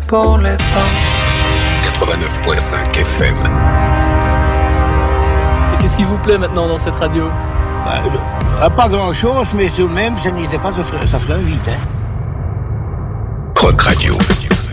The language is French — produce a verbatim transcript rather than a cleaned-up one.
pour l'effort. quatre-vingt-neuf virgule cinq F M. Et qu'est-ce qui vous plaît maintenant dans cette radio? Bah, je, pas grand-chose, mais tout de même, ça n'était pas, ça ferait, ça ferait un vide. Hein. Croc Radio.